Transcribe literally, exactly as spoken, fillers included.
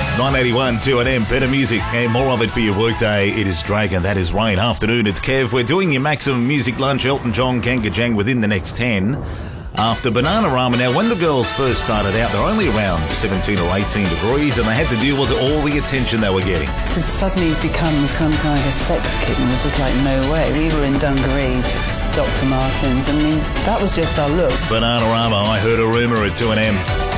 nine eighty-one, two N M, better music and more of it for your workday. It is Drake and that is Rain. Afternoon, it's Kev. We're doing your maximum music lunch. Elton John, Kangajang within the next ten. After Bananarama. Now, when the girls first started out, they're only around seventeen or eighteen degrees and they had to deal with all the attention they were getting. So it suddenly becomes kind of like a sex kitten. It was just like, no way. We were in dungarees, Doctor Martens. I mean, that was just our look. Bananarama, I heard a rumour at two N M.